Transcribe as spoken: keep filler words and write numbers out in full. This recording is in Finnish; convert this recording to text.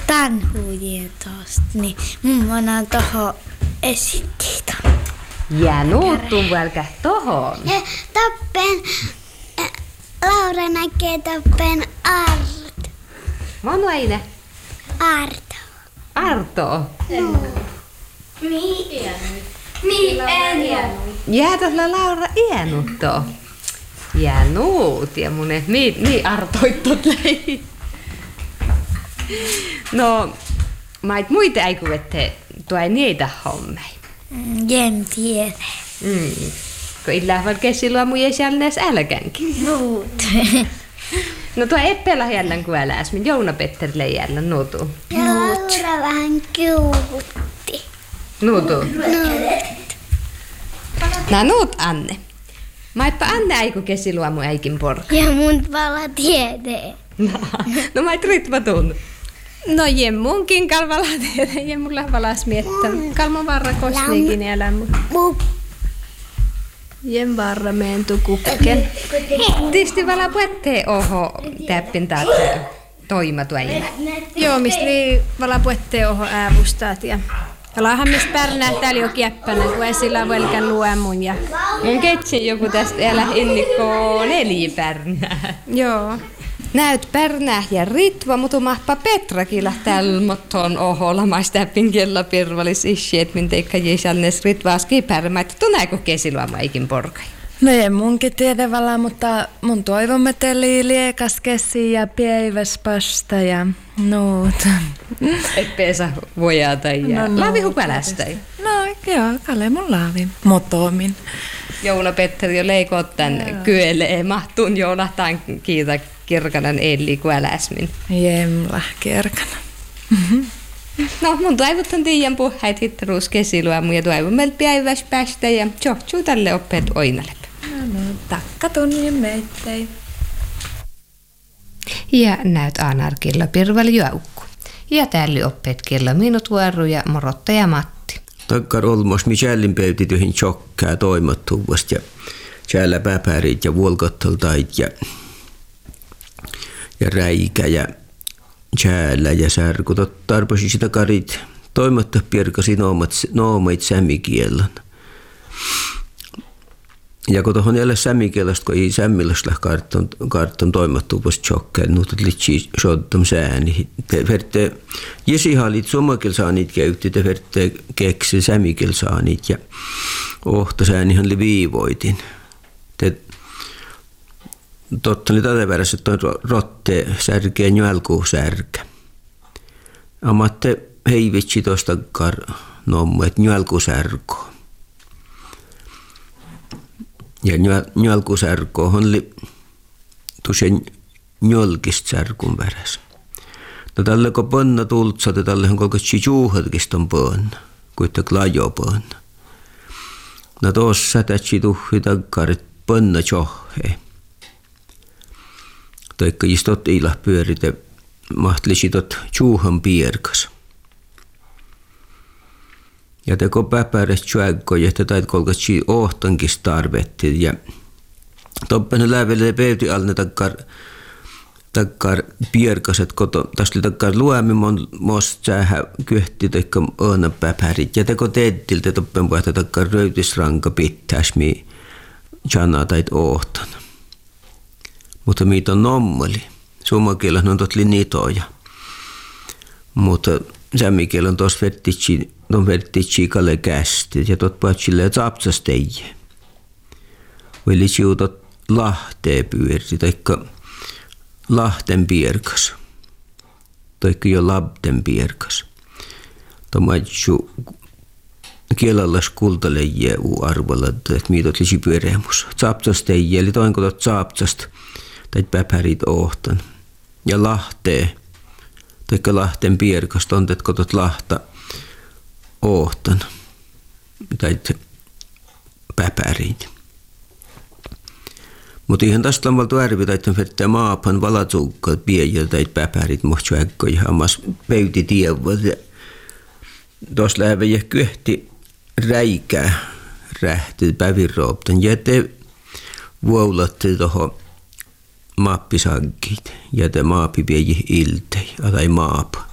tanhuujien tosta, niin mummona toho esittiitä. Ja nuuttuu välkä tohon. Ja toppen, Laura näkee toppen Art. Monu aine? Arto. Arto. No. Mi Mi en. Jäätäsellä Laura iänutto. Ja nuut ja munet, mi, mi artoittot lei. No, mä et muita äikuvette tuo niitä hommei. En tiedä. Mm. Kun illa vaan kessilua muja jälleen älkänkin. Nuut. No tuo Eppela jälleen kun äläs, min Jouna Petterille jälleen nuutu. Ja Laura vähän kiukutti. Nuutu. No. Nää nuut Anne. Mä etpä Anne äiku kessilua mun äikin porka. Ja mun vala tiedee. No, no mä et Ritva tunnu. No jemmunkin kalvala tiedä, jemmulla valas miettä. Kalma varra kosniikin elämä. Jem varra meentu kukken. Tisti vala puettee oho täppin taate toima tuäjä. Joo, mistä li vala puettee oho äävustaat ja Alahan mistä pärnää täällä jo kieppänä, kun ei sillä velkän luemun. Ja... Mun ketsin joku tästä elä innikko neljä pärnää. Joo. Näyt pärnää ja Ritva, mutta mahpa Petrakilla täällä motton oholla. Mä stäppin kella pirvalis ishi, et min teikka jisalnes Ritva aski pärmää, että tunneeko kesilua maikin porkai. No ei munkin tiedevällä, mutta mun toivomme teli liekas kesi ja päiväspasta ja nuut. Et peesa vojata ja no, laavi hupälästä. No joo, kalle mun laavi. Motomin. Jouna Petteri jo leikot tän kyelee. Mahtuun joulahtaan kiitä kirkanan eli kuäläsmin. Jemla kirkana. No mun toivottan tiiän puheet hittaruus kesiluamu ja toivon meiltä päiväs päästä ja tjohtsuu tälle oppeet oinalle. No no, takka tunnin meittei. Ja näyt Aanarkilla Pirvali Jaukku. Ja täällä oppeet kello minut vuoru ja Morotta ja Matti. Takkar olmos mi jällin pöytityhin tjokkää toimattuvasta ja täällä päpärit ja vuolkotteltait ja, ja räikä ja täällä ja särkut. Tarpasi sitä karit toimatta pirkasi noomait sämikielän. Ja kun tuohon jäljellä sämikielestä, kun ei sämmilästä kartton, kartton toimattuvuus tjokkää, niin nuutat litsi shodtom sääni. Verte jesihalit somakil saanit käytti, te verte keksi sämikil saanit ja ohto säänihan li viivoitin. Te tottani tätä väärässä, että on rotte särkeä njälku särkä. Amatte heivitsi tuosta kar nommu, että njälku särkoo. Ja njälkusärkoon oli tusen njölkistä särkun värässä. No tällä kun pönna tultsat, ja tällä on kolkatsi juuhatkista on pönna, kuitenkin lajo pönna. No tuossa tätsi tuhi takkarit pönna johhee. Toikka jistot ilah pyörit ja mahtlisi tot juuhan pierkas. Ja teko päpärästä tjuäkkoja, että tait kolkatsi ohtankista tarvettiin. Ja toppena lävelle peyti alne takkar, takkar pierkaset, kun tästä oli takkar luemi most sähä kyhti teikka öönä päpärit. Ja teko teettiltä toppen puhta takkar röytisranka pittäis mi tjana tait ohtan. Mutta miitä on nommali. Suomakielä on totli nitoja. Mutta sämmikielä on tos vettitsi on vertitsi kalle kästi ja tot patsille zapsas teije. Eli siutot lahteen pyörti, taikka lahten pierkas, taikka jo labten pierkas. Tomatsu kielallas kultaleje u arvolla, että miitot lisi pyöreämus. Zapsas teije, eli toinko tot zapsast, tai päpärit ohtan. Ja lahtee, taikka lahten pierkas, tontetko tot lahta, ohtan tai päpäriin. Mutta ihan tästä on valtu ärvi, että vertaa maapan valatsukkaat pieniä tai päpärit mohtsuäkkoja ammas peyti tievot. Tuossa lähde kyhti räikää rähti päivirooptan ja te vuolatti tuohon maappisankkiit ja te maapi pieni iltei tai maapa.